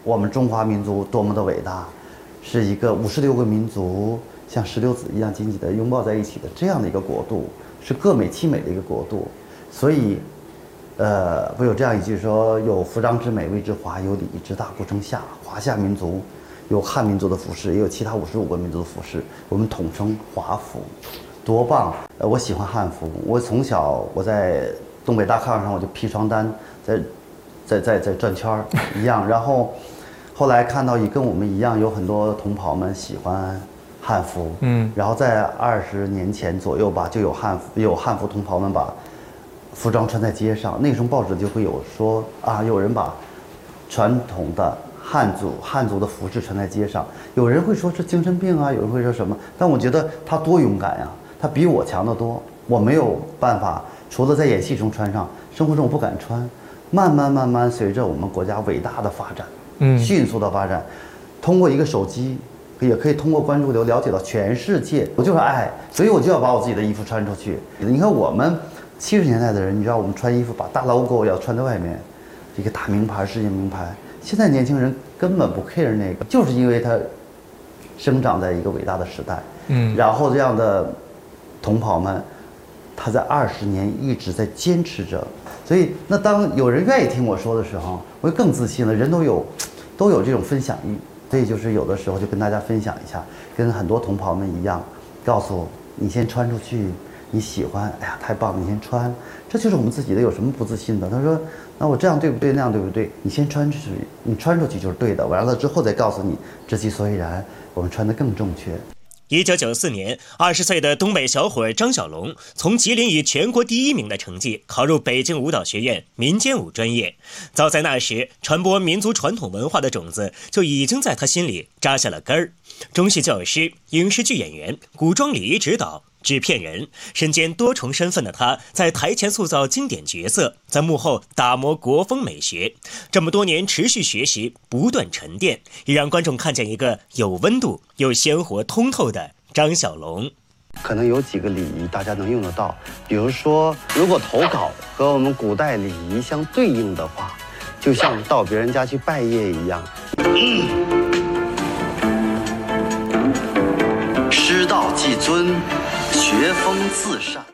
我们中华民族多么的伟大，是一个56个民族像石榴籽一样紧紧地拥抱在一起的这样的一个国度，是各美其美的一个国度。所以，不有这样一句说：有服装之美谓之华，有礼仪之大故称夏。华夏民族有汉民族的服饰，也有其他55个民族的服饰，我们统称华服，多棒！我喜欢汉服，我从小我在东北大炕上我就披床单，在转圈一样，然后后来看到也跟我们一样，有很多同袍们喜欢汉服，然后在20年前左右吧，就有汉服同袍们把服装穿在街上，那个时候报纸就会有说啊，有人把传统的汉族的服饰穿在街上，有人会说这精神病啊，有人会说什么，但我觉得他多勇敢呀，他比我强得多，我没有办法，除了在演戏中穿上，生活中我不敢穿。慢慢随着我们国家伟大的发展，迅速的发展，通过一个手机，也可以通过关注流了解到全世界。我就是爱，所以我就要把我自己的衣服穿出去。你看我们70年代的人，你知道我们穿衣服把大 logo 要穿在外面，一个大名牌、世界名牌。现在年轻人根本不 care 那个，就是因为他生长在一个伟大的时代，然后这样的同袍们，他在20年一直在坚持着。所以，那当有人愿意听我说的时候，我就更自信了。人都有这种分享欲，所以就是有的时候就跟大家分享一下，跟很多同袍们一样，告诉我你先穿出去，你喜欢，哎呀太棒了，你先穿，这就是我们自己的，有什么不自信的？他说，那我这样对不对？那样对不对？你先穿出去，你穿出去就是对的。完了之后再告诉你知其所以然，我们穿得更正确。 1994年，20岁的东北小伙张小龙从吉林以全国第1名的成绩考入北京舞蹈学院民间舞专业。早在那时，传播民族传统文化的种子就已经在他心里扎下了根儿。中戏教师、影视剧演员、古装礼仪指导、制片人，身兼多重身份的他，在台前塑造经典角色，在幕后打磨国风美学。这么多年持续学习，不断沉淀，也让观众看见一个有温度又鲜活通透的张小龙。 可能有几个礼仪大家能用得到，比如说，如果投稿和我们古代礼仪相对应的话，就像到别人家去拜谒一样。师道既尊，学风自善。